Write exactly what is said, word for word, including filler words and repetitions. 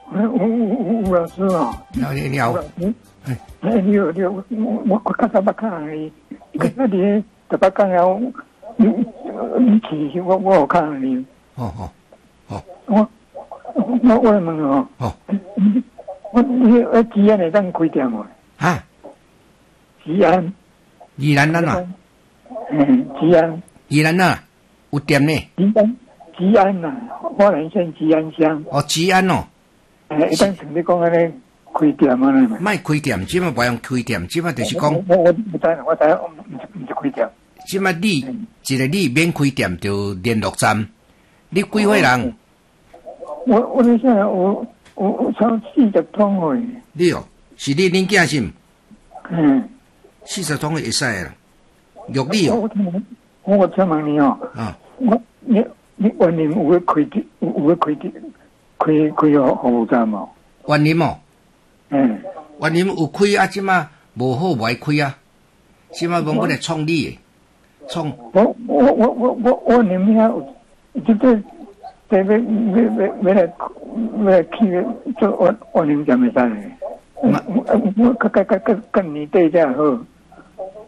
吴吴吴老师哦， 你好，你好， 哎，你有你有我我我刚才捌看你，那你特别讲了，你你去我我有看你。 哦哦哦， 我我我来问哦， 哦， 我你呃吉安会当开店无？ 哈， 吉安， 宜兰咱啊， 嗯，吉安， 宜兰啊，有店呢。 吉安，吉安呐，花莲县吉安乡。 哦，吉安哦。 哎，一旦像你讲安尼开店啊咧嘛？ 卖开店，即马不用开店，即马就是讲。 我我我知，我知，我唔唔是开店。 即马你一个你免开店就联络站，你几岁人？ 我我那现在我我我超四十通诶。 你哦，是你恁囝是毋？ 嗯。 四十通会使啦，玉你哦。 我我请问你哦。 啊。 我你你วัน年有去开店，有去开店，开开个服务站无？ วัน年哦。 嗯。 วัน年有开啊，即马无好无爱开啊，即马讲要来创立诶，创。 我我我我我我年遐有，即个在要要要要来要来去做我我年站会使咧。我我我甲甲甲甲甲年底才好。